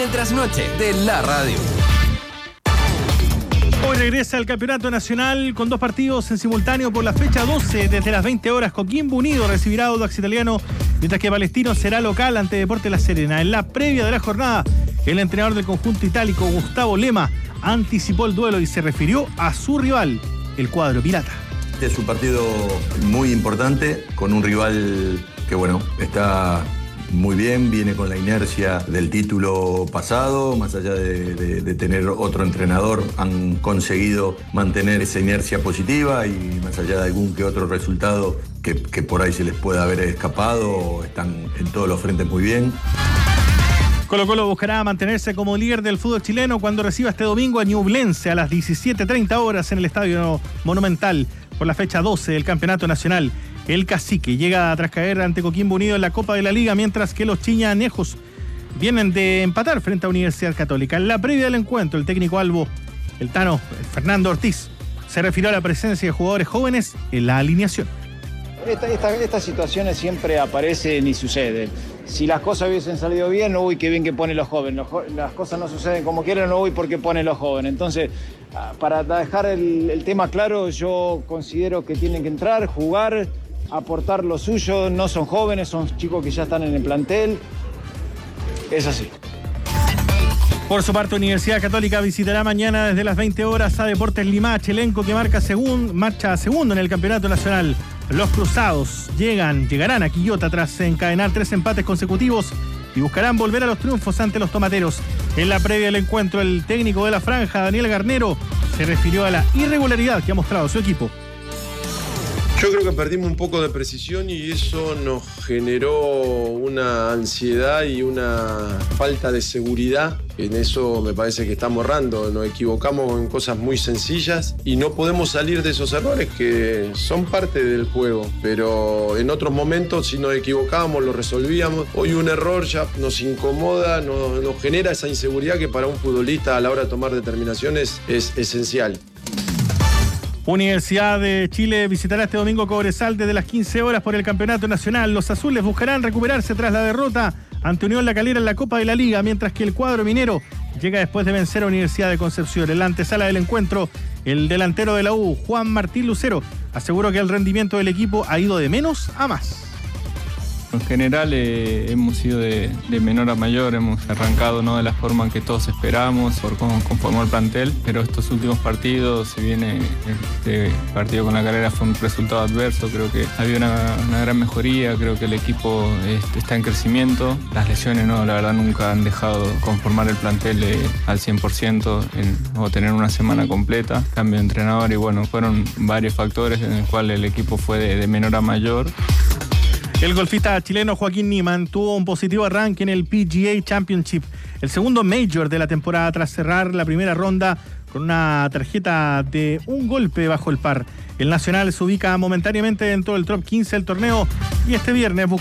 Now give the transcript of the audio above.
el trasnoche de la radio. Hoy regresa el Campeonato Nacional con 2 partidos en simultáneo por la fecha 12. Desde las 20 horas, Coquimbo Unido recibirá a Audax Italiano, mientras que Palestino será local ante Deportes La Serena. En la previa de la jornada, el entrenador del conjunto itálico, Gustavo Lema, anticipó el duelo y se refirió a su rival, el cuadro pirata. Este es un partido muy importante, con un rival que, está muy bien, viene con la inercia del título pasado, más allá de tener otro entrenador, han conseguido mantener esa inercia positiva y más allá de algún que otro resultado que por ahí se les pueda haber escapado, están en todos los frentes muy bien. Colo-Colo buscará mantenerse como líder del fútbol chileno cuando reciba este domingo a Ñublense a las 17:30 horas en el Estadio Monumental por la fecha 12 del Campeonato Nacional. El Cacique llega tras caer ante Coquimbo Unido en la Copa de la Liga, mientras que los chiñanejos vienen de empatar frente a Universidad Católica. En la previa del encuentro, el técnico albo, el Tano Fernando Ortiz, se refirió a la presencia de jugadores jóvenes en la alineación. Estas situaciones siempre aparecen y suceden. Si las cosas hubiesen salido bien, uy, qué bien que ponen los jóvenes. Las cosas no suceden como quieren, uy, porque ponen los jóvenes. Entonces, para dejar el tema claro, yo considero que tienen que entrar, jugar, aportar lo suyo. No son jóvenes, son chicos que ya están en el plantel. Es así. Por su parte, Universidad Católica visitará mañana desde las 20 horas a Deportes Limache, elenco que marcha segundo en el Campeonato Nacional. Los cruzados llegarán a Quillota tras encadenar 3 empates consecutivos y buscarán volver a los triunfos ante los tomateros. En la previa del encuentro, el técnico de la franja, Daniel Garnero, se refirió a la irregularidad que ha mostrado su equipo. Yo creo que perdimos un poco de precisión y eso nos generó una ansiedad y una falta de seguridad. En eso me parece que estamos errando. Nos equivocamos en cosas muy sencillas y no podemos salir de esos errores que son parte del juego. Pero en otros momentos, si nos equivocábamos, lo resolvíamos. Hoy un error ya nos incomoda, nos genera esa inseguridad que para un futbolista a la hora de tomar determinaciones es esencial. Universidad de Chile visitará este domingo Cobresal desde las 15 horas por el Campeonato Nacional. Los azules buscarán recuperarse tras la derrota ante Unión La Calera en la Copa de la Liga, mientras que el cuadro minero llega después de vencer a Universidad de Concepción. En la antesala del encuentro, el delantero de la U, Juan Martín Lucero, aseguró que el rendimiento del equipo ha ido de menos a más. En general hemos ido de menor a mayor, hemos arrancado no de la forma que todos esperábamos por cómo conformó el plantel, pero estos últimos partidos, si bien este partido con La Calera fue un resultado adverso, creo que había una gran mejoría, creo que el equipo está en crecimiento. Las lesiones la verdad nunca han dejado conformar el plantel al 100% o tener una semana completa, cambio de entrenador y fueron varios factores en el cual el equipo fue de menor a mayor. El golfista chileno Joaquín Niemann tuvo un positivo arranque en el PGA Championship, el segundo major de la temporada tras cerrar la primera ronda con una tarjeta de un golpe bajo el par. El nacional se ubica momentáneamente dentro del top 15 del torneo y este viernes